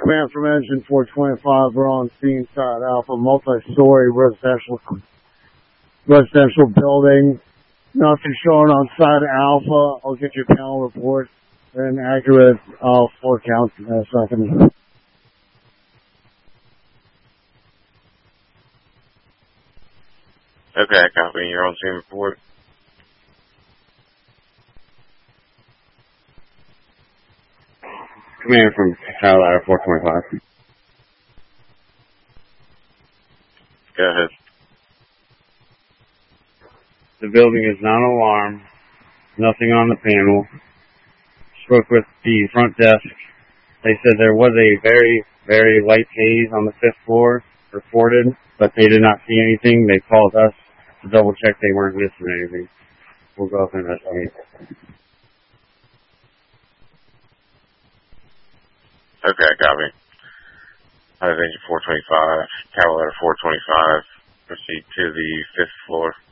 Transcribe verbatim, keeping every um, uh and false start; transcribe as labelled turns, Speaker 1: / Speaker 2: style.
Speaker 1: Command from Engine four twenty-five, we're on scene side Alpha, multi-story residential residential building. Nothing showing on side Alpha. I'll get your panel report and accurate uh, floor count in a second.
Speaker 2: Okay, copy. You're on scene report.
Speaker 3: Command from Tower Ladder four twenty-five.
Speaker 2: Go ahead.
Speaker 3: The building is non-alarmed. Nothing on the panel. Spoke with the front desk. They said there was a very, very light haze on the fifth floor reported, but they did not see anything. They called us to double check they weren't missing anything. We'll go up and investigate.
Speaker 2: Okay, copy. Hive Engine four twenty-five, Tower Ladder four twenty-five. Proceed to the fifth floor.